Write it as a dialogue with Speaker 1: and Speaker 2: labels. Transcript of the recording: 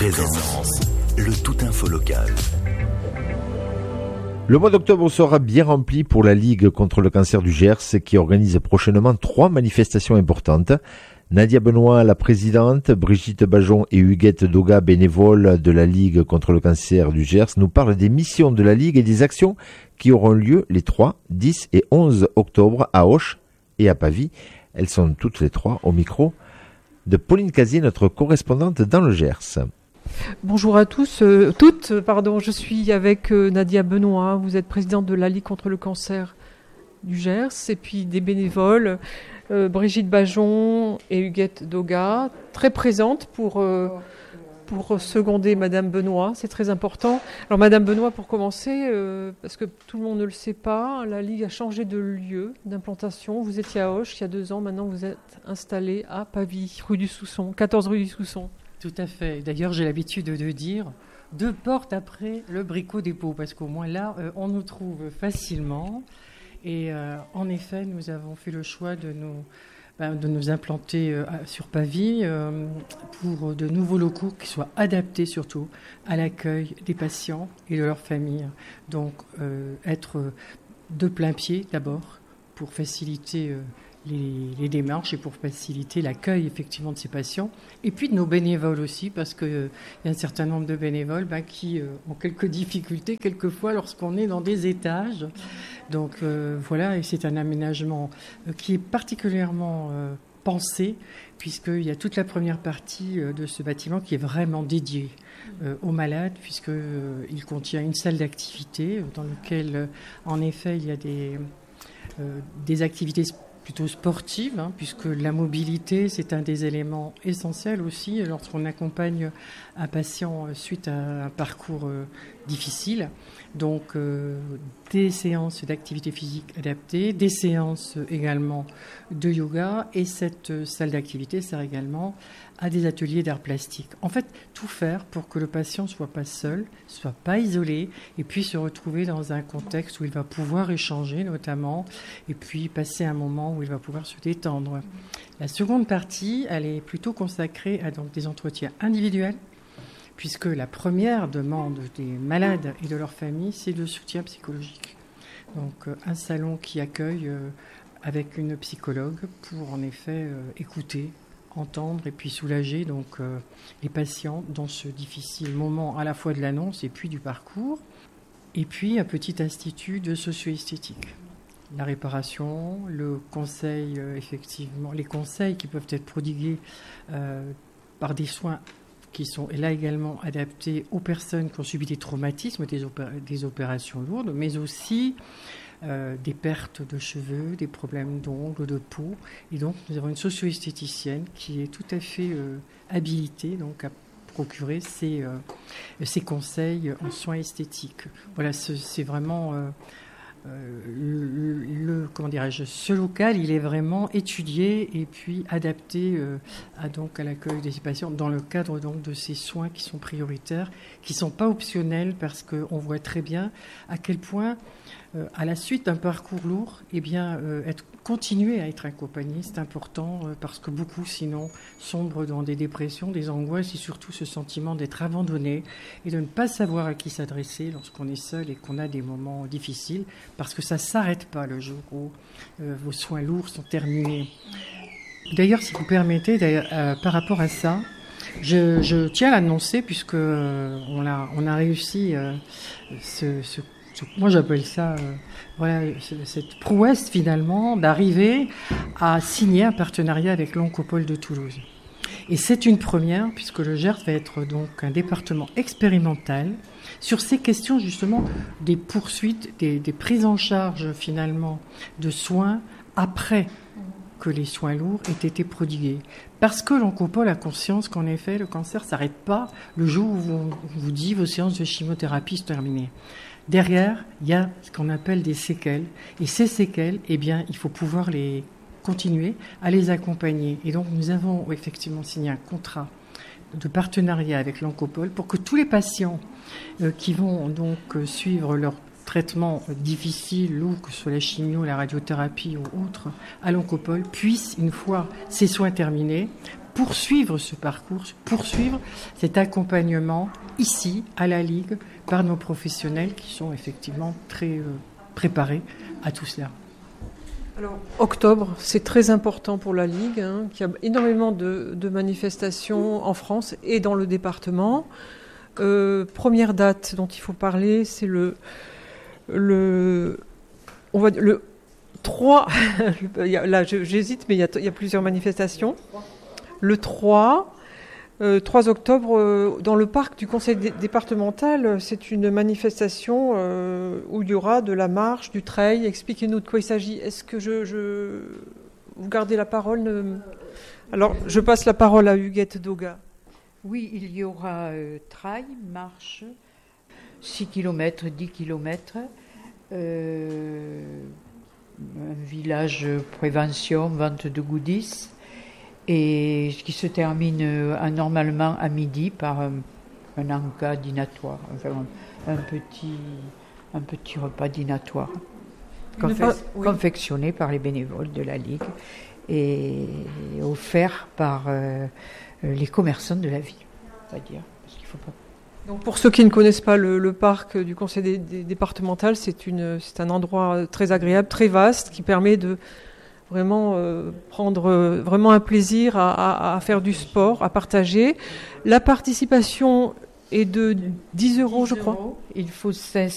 Speaker 1: Présence, le tout info local.
Speaker 2: Le mois d'octobre sera bien rempli pour la Ligue contre le cancer du Gers qui organise prochainement 3 manifestations importantes. Nadia Benoît, la présidente, Brigitte Bajon et Huguette Doga, bénévoles de la Ligue contre le cancer du Gers, nous parlent des missions de la Ligue et des actions qui auront lieu les 3, 10 et 11 octobre à Auch et à Pavie. Elles sont toutes les 3 au micro de Pauline Casier, notre correspondante dans le Gers.
Speaker 3: Bonjour à tous, je suis avec Nadia Benoît, vous êtes présidente de la Ligue contre le cancer du Gers, et puis des bénévoles, Brigitte Bajon et Huguette Doga, très présentes pour seconder Madame Benoît, c'est très important. Alors Madame Benoît, pour commencer, parce que tout le monde ne le sait pas, la Ligue a changé de lieu d'implantation. Vous étiez à Auch il y a 2 ans, maintenant vous êtes installée à Pavie, rue du Sousson, 14 rue du Sousson.
Speaker 4: Tout à fait. D'ailleurs, j'ai l'habitude de dire 2 portes après le Bricot Dépôt, parce qu'au moins là, on nous trouve facilement. Et en effet, nous avons fait le choix de nous implanter sur Pavie pour de nouveaux locaux qui soient adaptés surtout à l'accueil des patients et de leurs familles. Donc, être de plein pied d'abord pour faciliter les démarches et pour faciliter l'accueil effectivement de ces patients, et puis de nos bénévoles aussi, parce qu'il y a un certain nombre de bénévoles qui ont quelques difficultés quelquefois lorsqu'on est dans des étages. Donc voilà, et c'est un aménagement qui est particulièrement pensé, puisqu'il y a toute la première partie de ce bâtiment qui est vraiment dédiée aux malades, puisqu'il contient une salle d'activité dans laquelle en effet il y a des activités plutôt sportive, puisque la mobilité, c'est un des éléments essentiels aussi lorsqu'on accompagne un patient suite à un parcours difficile. Donc, des séances d'activité physique adaptée, des séances également de yoga, et cette salle d'activité sert également à des ateliers d'art plastique. En fait, tout faire pour que le patient ne soit pas seul, ne soit pas isolé, et puis se retrouver dans un contexte où il va pouvoir échanger notamment, et puis passer un moment où il va pouvoir se détendre. La seconde partie, elle est plutôt consacrée à donc des entretiens individuels, puisque la première demande des malades et de leurs familles, c'est le soutien psychologique. Donc un salon qui accueille avec une psychologue pour en effet écouter, entendre et puis soulager donc les patients dans ce difficile moment à la fois de l'annonce et puis du parcours. Et puis un petit institut de socio-esthétique. La réparation, le conseil, effectivement, les conseils qui peuvent être prodigués par des soins qui sont là également adaptés aux personnes qui ont subi des traumatismes, des opérations lourdes, mais aussi des pertes de cheveux, des problèmes d'ongles, de peau. Et donc, nous avons une socio-esthéticienne qui est tout à fait habilitée donc, à procurer ces conseils en soins esthétiques. Voilà, c'est vraiment... ce local, il est vraiment étudié et puis adapté à l'accueil des patients dans le cadre donc de ces soins qui sont prioritaires, qui ne sont pas optionnels, parce qu'on voit très bien à quel point, à la suite d'un parcours lourd, continuer à être accompagné, c'est important parce que beaucoup, sinon, sombrent dans des dépressions, des angoisses et surtout ce sentiment d'être abandonné et de ne pas savoir à qui s'adresser lorsqu'on est seul et qu'on a des moments difficiles, parce que ça ne s'arrête pas le jour où vos soins lourds sont terminés. D'ailleurs, si vous permettez, par rapport à ça, je tiens à l'annoncer, puisque on a réussi moi j'appelle ça cette prouesse finalement d'arriver à signer un partenariat avec l'Oncopole de Toulouse. Et c'est une première, puisque le Gers va être donc un département expérimental sur ces questions justement des poursuites, des prises en charge finalement de soins après que les soins lourds aient été prodigués. Parce que l'Oncopole a conscience qu'en effet, le cancer ne s'arrête pas le jour où on vous dit vos séances de chimiothérapie sont terminées. Derrière, il y a ce qu'on appelle des séquelles. Et ces séquelles, il faut pouvoir les continuer à les accompagner. Et donc, nous avons effectivement signé un contrat de partenariat avec l'Oncopole pour que tous les patients qui vont donc suivre leur traitements difficiles, ou que ce soit la chimio, la radiothérapie ou autre, à l'oncopole, puissent, une fois ces soins terminés, poursuivre ce parcours, poursuivre cet accompagnement ici, à la Ligue, par nos professionnels qui sont effectivement très préparés à tout cela.
Speaker 3: Alors, octobre, c'est très important pour la Ligue, qui a énormément de manifestations en France et dans le département. Première date dont il faut parler, c'est le 3, là j'hésite, mais il y a plusieurs manifestations. Le 3 octobre, dans le parc du conseil départemental, c'est une manifestation où il y aura de la marche, du trail. Expliquez-nous de quoi il s'agit. Est-ce que vous gardez la parole? Alors, je passe la parole à Huguette Doga.
Speaker 5: Oui, il y aura trail, marche, 6 km, 10 km, un village prévention, vente de goodies, et qui se termine normalement à midi par un encas dînatoire, enfin un petit repas dînatoire confectionné par les bénévoles de la Ligue et offert par les commerçants de la ville, on va dire, parce qu'il faut pas.
Speaker 3: Donc pour ceux qui ne connaissent pas le parc du conseil départemental, c'est un endroit très agréable, très vaste, qui permet de vraiment prendre vraiment un plaisir à faire du sport, à partager. La participation est de 10 €, je crois.
Speaker 5: Il faut 5